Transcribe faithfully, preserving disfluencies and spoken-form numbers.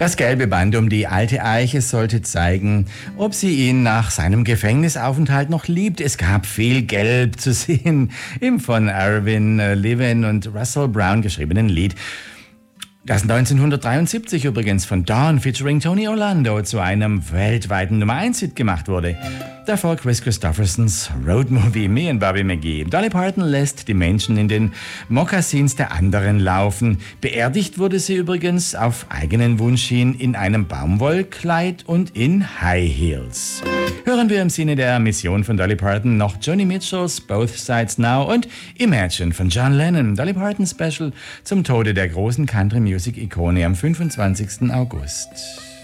Das gelbe Band um die alte Eiche sollte zeigen, ob sie ihn nach seinem Gefängnisaufenthalt noch liebt. Es gab viel Gelb zu sehen im von Irving Levin und Russell Brown geschriebenen Lied, das neunzehnhundertdreiundsiebzig übrigens von Dawn featuring Tony Orlando zu einem weltweiten Nummer eins Hit gemacht wurde. Davor Chris Christophersons Roadmovie Me and Bobby McGee. Dolly Parton lässt die Menschen in den Mokassins der anderen laufen. Beerdigt wurde sie übrigens auf eigenen Wunsch hin in einem Baumwollkleid und in High Heels. Hören wir im Sinne der Mission von Dolly Parton noch Joni Mitchells Both Sides Now und Imagine von John Lennon. Dolly Parton Special zum Tode der großen Country-Music-Ikone am fünfundzwanzigsten August.